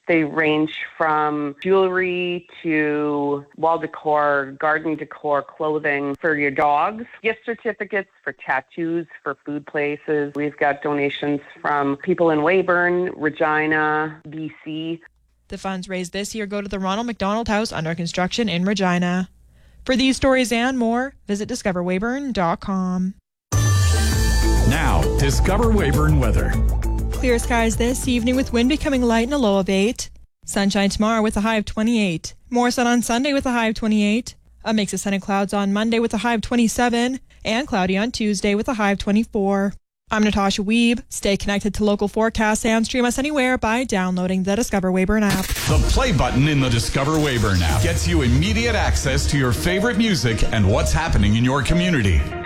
They range from jewelry to wall decor, garden decor, clothing for your dogs, gift certificates for tattoos, for food places. We've got donations from people in Weyburn, Regina, BC. The funds raised this year go to the Ronald McDonald House under construction in Regina. For these stories and more, visit discoverweyburn.com. Now, Discover Weyburn weather. Clear skies this evening with wind becoming light and a low of 8. Sunshine tomorrow with a high of 28. More sun on Sunday with a high of 28. A mix of sun and clouds on Monday with a high of 27. And cloudy on Tuesday with a high of 24. I'm Natasha Wiebe. Stay connected to local forecasts and stream us anywhere by downloading the Discover Weyburn app. The play button in the Discover Weyburn app gets you immediate access to your favorite music and what's happening in your community.